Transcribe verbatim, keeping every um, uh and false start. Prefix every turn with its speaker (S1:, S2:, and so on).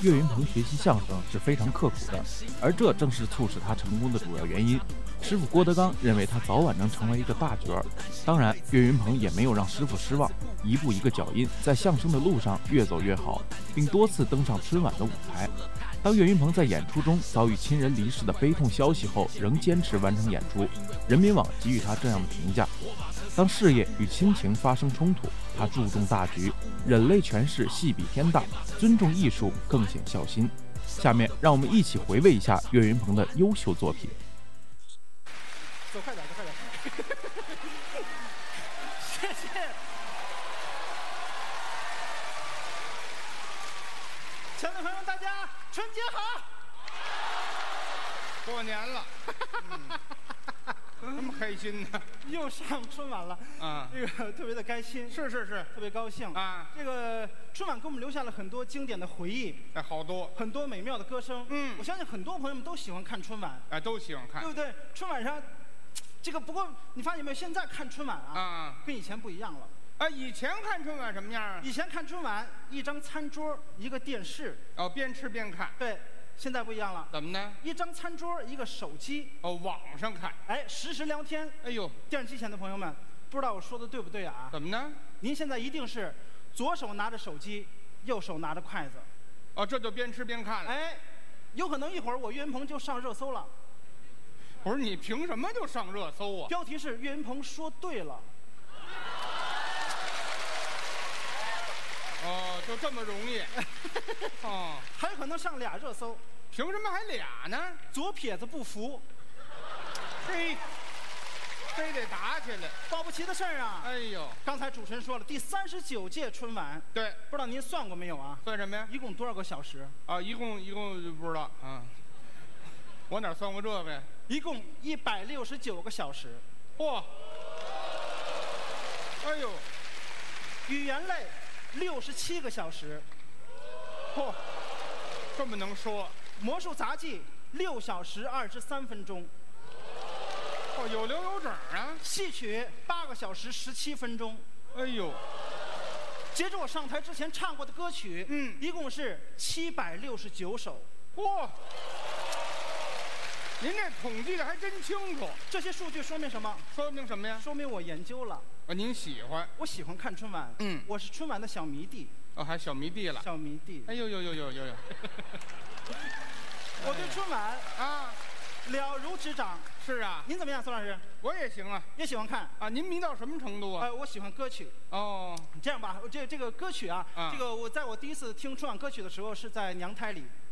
S1: 岳云鹏学习相声是非常刻苦的，而这正是促使他成功的主要原因。师傅郭德纲认为他早晚能成为一个大角儿，当然岳云鹏也没有让师傅失望，一步一个脚印，在相声的路上越走越好，并多次登上春晚的舞台。当岳云鹏在演出中遭遇亲人离世的悲痛消息后，仍坚持完成演出，人民网给予他这样的评价：当事业与亲情发生冲突，他注重大局，忍泪诠释戏比天大，尊重艺术，更显孝心。下面让我们一起回味一下岳云鹏的优秀作品。
S2: 走快点，走快点。谢谢。亲爱的朋友们，大家春节好！
S3: 过年了，嗯、那么开心呢？
S2: 又上春晚了，
S3: 啊，
S2: 这个特别的开心，
S3: 是是是，
S2: 特别高兴
S3: 啊！
S2: 这个春晚给我们留下了很多经典的回忆，
S3: 哎，好多，
S2: 很多美妙的歌声。
S3: 嗯，
S2: 我相信很多朋友们都喜欢看春晚，
S3: 哎，都喜欢看，
S2: 对不对？春晚上，这个不过你发现没有？现在看春晚啊，
S3: 啊，
S2: 跟以前不一样了。
S3: 啊，以前看春晚什么样啊？
S2: 以前看春晚，一张餐桌，一个电视，
S3: 哦，边吃边看。
S2: 对。现在不一样了，
S3: 怎么呢？
S2: 一张餐桌，一个手机，
S3: 哦，网上看，
S2: 哎，实时聊天。
S3: 哎呦，
S2: 电视机前的朋友们，不知道我说的对不对啊？
S3: 怎么呢？
S2: 您现在一定是左手拿着手机，右手拿着筷子。
S3: 哦，这就边吃边看了。
S2: 哎，有可能一会儿我岳云鹏就上热搜了。
S3: 不是，你凭什么就上热搜啊？
S2: 标题是岳云鹏说对了。
S3: 哦，就这么容易？哦，
S2: 还有可能上俩热搜。
S3: 凭什么还俩呢？
S2: 左撇子不服，
S3: 嘿，非得打起来，
S2: 保不齐的事儿啊！
S3: 哎呦，
S2: 刚才主持人说了，第三十九届春晚，
S3: 对，
S2: 不知道您算过没有啊？
S3: 算什么呀？
S2: 一共多少个小时？
S3: 啊，一共一共不知道啊，我哪算过这个呀？
S2: 一共一百六十九个小时。
S3: 嚯！哎呦，
S2: 语言类六十七个小时。
S3: 嚯，这么能说。
S2: 魔术杂技六小时二十三分钟。
S3: 哦，有零有整啊。
S2: 戏曲八个小时十七分钟。
S3: 哎呦，
S2: 接着我上台之前唱过的歌曲，
S3: 嗯，
S2: 一共是七百六十九首。
S3: 嚯，您这统计的还真清楚。
S2: 这些数据说明什么？
S3: 说明什么呀？
S2: 说明我研究了。
S3: 啊，您喜欢？
S2: 我喜欢看春晚。
S3: 嗯，
S2: 我是春晚的小迷弟。
S3: 哦，还小迷弟了。
S2: 小迷弟。
S3: 哎呦呦呦呦呦呦！
S2: 我对春晚
S3: 啊
S2: 了如指掌。
S3: 是啊，
S2: 您怎么样，宋老师？
S3: 我也行啊，
S2: 也喜欢看
S3: 啊。您迷到什么程度啊？
S2: 呃，我喜欢歌曲。
S3: 哦，
S2: 这样吧，这这个歌曲啊，
S3: 啊
S2: 这个我在我第一次听春晚歌曲的时候是在娘胎里。